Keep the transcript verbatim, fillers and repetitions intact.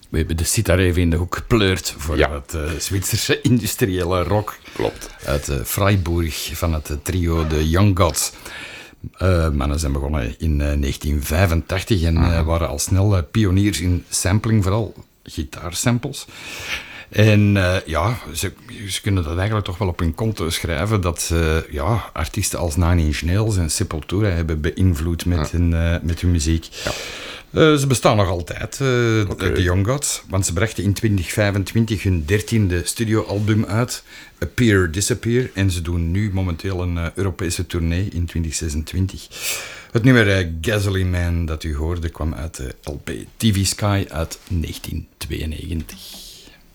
We hebben de sitar even in de hoek gepleurd voor Ja. het uh, Zwitserse industriële rock. Klopt. Uit uh, Freiburg van het uh, trio de Young Gods. Uh, mannen zijn begonnen in uh, negentien vijfentachtig en uh, waren al snel uh, pioniers in sampling, vooral gitaarsamples. En uh, ja, ze, ze kunnen dat eigenlijk toch wel op hun konto schrijven dat uh, ja, artiesten als Nine Inch Nails en Sepultura hebben beïnvloed met, ja. hun, uh, met hun muziek. Ja. Uh, ze bestaan nog altijd, uh, okay. de Young Gods, want ze brachten in twintig vijfentwintig hun dertiende studioalbum uit, Appear Disappear, en ze doen nu momenteel een uh, Europese tournee in twintig zesentwintig. Het nummer uh, Gasoline Man dat u hoorde kwam uit de L P T V Sky uit negentien tweeënnegentig.